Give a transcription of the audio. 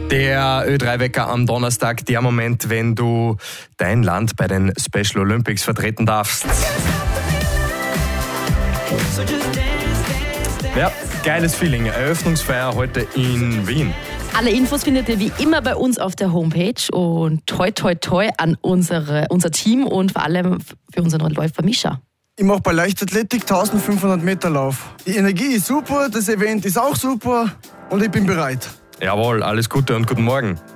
Der Ö3-Wecker am Donnerstag, der Moment, wenn du dein Land bei den Special Olympics vertreten darfst. Ja, geiles Feeling. Eröffnungsfeier heute in Wien. Alle Infos findet ihr wie immer bei uns auf der Homepage und toi toi toi an unser Team und vor allem für unseren Läufer Mischa. Ich mache bei Leichtathletik 1500 Meter Lauf. Die Energie ist super, das Event ist auch super und ich bin bereit. Jawohl, alles Gute und guten Morgen.